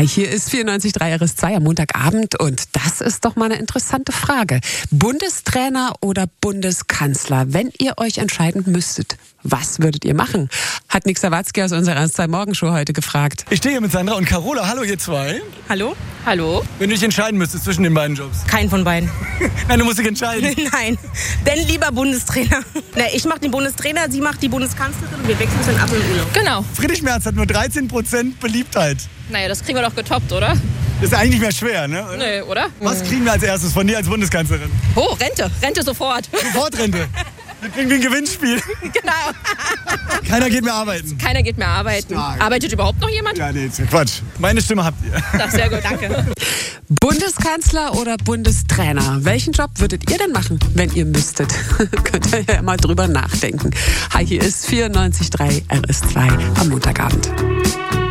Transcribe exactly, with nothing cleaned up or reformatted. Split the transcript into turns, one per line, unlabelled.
Hi, hier ist vierundneunzig Komma drei R S zwei am Montagabend und das ist doch mal eine interessante Frage. Bundestrainer oder Bundeskanzler? Wenn ihr euch entscheiden müsstet, was würdet ihr machen? Hat Nick Sawatzki aus unserer R S zwei Morgenshow heute gefragt.
Ich stehe hier mit Sandra und Carola. Hallo ihr zwei.
Hallo? Hallo?
Wenn du dich entscheiden müsstest zwischen den beiden Jobs.
Keinen von beiden.
Nein, du musst dich entscheiden.
Nein, denn lieber Bundestrainer. Na, ich mache den Bundestrainer, sie macht die Bundeskanzlerin und wir wechseln uns dann ab im Urlaub.
Genau.
Friedrich Merz hat nur dreizehn Prozent Beliebtheit.
Naja, das kriegen wir doch getoppt, oder?
Das ist eigentlich nicht mehr schwer, ne?
Nee, oder?
Was kriegen wir als erstes von dir als Bundeskanzlerin?
Oh, Rente. Rente sofort.
Sofortrente. Wir kriegen wie ein Gewinnspiel.
Genau.
Keiner geht mehr arbeiten.
Keiner geht mehr arbeiten.
Stark.
Arbeitet überhaupt noch jemand?
Ja, nee, Quatsch. Meine Stimme habt ihr.
Ach, sehr gut, danke.
Bundeskanzler oder Bundestrainer? Welchen Job würdet ihr denn machen, wenn ihr müsstet? Könnt ihr ja mal drüber nachdenken. Hi, hier ist vierundneunzig Komma drei R S zwei am Montagabend.